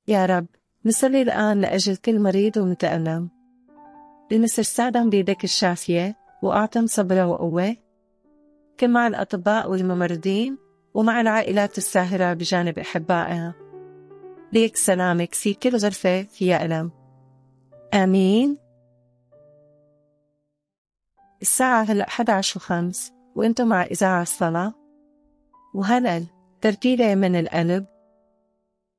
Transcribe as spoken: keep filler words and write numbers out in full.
يا رب نصلي الآن لأجل كل مريض ومتألم، لنصر ساعدهم بيدك الشافية وأعطهم صبر وقوة. كن مع الأطباء والممرضين ومع العائلات الساهرة بجانب أحبائها، ليك سلامك في كل غرفة فيها ألم. آمين. الساعة هلأ إحدى عشر وخمس وإنتم مع إذاعة الصلاة، وهلأ ترتيلة من القلب